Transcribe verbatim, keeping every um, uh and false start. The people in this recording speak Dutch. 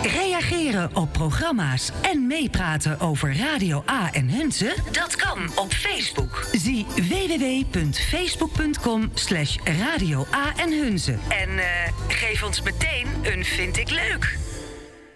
Reageren op programma's en meepraten over Radio A en Hunze? Dat kan op Facebook. Zie w w w punt facebook punt com slash radio A en Hunze. En uh, geef ons meteen een vind ik leuk.